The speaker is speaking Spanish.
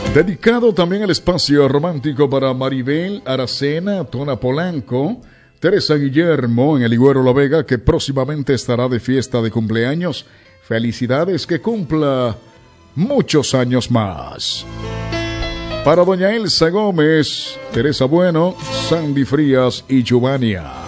Dedicado también el espacio romántico para Maribel Aracena, Tona Polanco, Teresa Guillermo en el Higuero La Vega, que próximamente estará de fiesta de cumpleaños. Felicidades, que cumpla muchos años más. Para doña Elsa Gómez, Teresa Bueno, Sandy Frías y Giovania.